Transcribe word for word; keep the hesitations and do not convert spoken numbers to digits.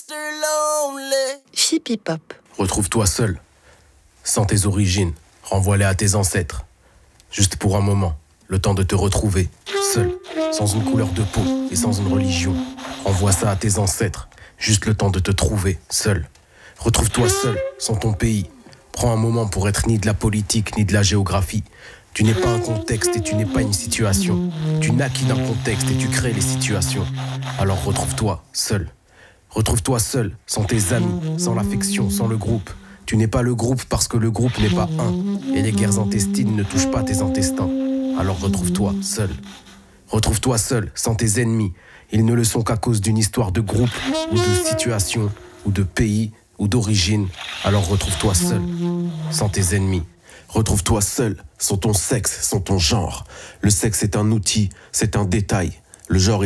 Chippy Pop. Retrouve-toi seul, sans tes origines, renvoie-les à tes ancêtres. Juste pour un moment, le temps de te retrouver, seul, sans une couleur de peau et sans une religion. Renvoie ça à tes ancêtres, juste le temps de te trouver, seul. Retrouve-toi seul, sans ton pays. Prends un moment pour être ni de la politique, ni de la géographie. Tu n'es pas un contexte et tu n'es pas une situation. Tu naquis d'un contexte et tu crées les situations. Alors retrouve-toi seul. Retrouve-toi seul, sans tes amis, sans l'affection, sans le groupe. Tu n'es pas le groupe parce que le groupe n'est pas un. Et les guerres intestines ne touchent pas tes intestins. Alors retrouve-toi seul. Retrouve-toi seul, sans tes ennemis. Ils ne le sont qu'à cause d'une histoire de groupe, ou de situation, ou de pays, ou d'origine. Alors retrouve-toi seul, sans tes ennemis. Retrouve-toi seul, sans ton sexe, sans ton genre. Le sexe est un outil, c'est un détail. Le genre est